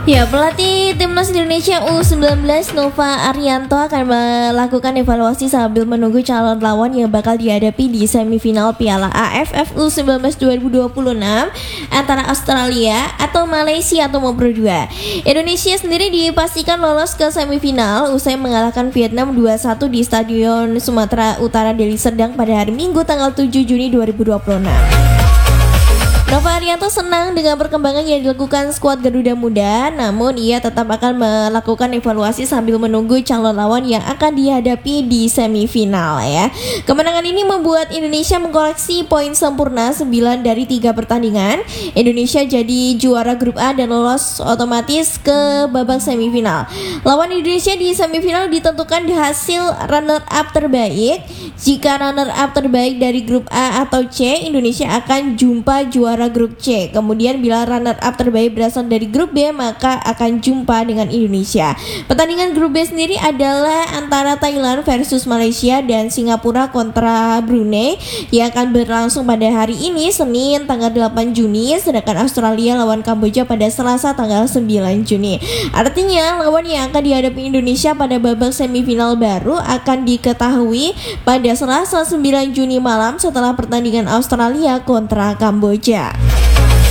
Ya, pelatih Timnas Indonesia U19 Nova Arianto akan melakukan evaluasi sambil menunggu calon lawan yang bakal dihadapi di semifinal Piala AFF U19 2026 antara Australia atau Malaysia atau Nomor 2. Indonesia sendiri dipastikan lolos ke semifinal usai mengalahkan Vietnam 2-1 di Stadion Sumatera Utara Deli Serdang pada hari Minggu tanggal 7 Juni 2026. Nova Arianto senang dengan perkembangan yang dilakukan skuad Garuda Muda, namun ia tetap akan melakukan evaluasi sambil menunggu calon lawan yang akan dihadapi di semifinal ya. Kemenangan ini membuat Indonesia mengkoleksi poin sempurna 9 dari 3 pertandingan. Indonesia jadi juara grup A dan lolos otomatis ke babak semifinal. Lawan Indonesia di semifinal ditentukan di hasil runner up terbaik. Jika runner up terbaik dari grup A atau C, Indonesia akan jumpa juara grup C. Kemudian bila runner up terbaik berasal dari grup B, maka akan jumpa dengan Indonesia. Pertandingan grup B sendiri adalah antara Thailand versus Malaysia dan Singapura kontra Brunei yang akan berlangsung pada hari ini Senin tanggal 8 Juni, sedangkan Australia lawan Kamboja pada Selasa tanggal 9 Juni. Artinya lawan yang akan dihadapi Indonesia pada babak semifinal baru akan diketahui pada Selasa 9 Juni malam setelah pertandingan Australia kontra Kamboja.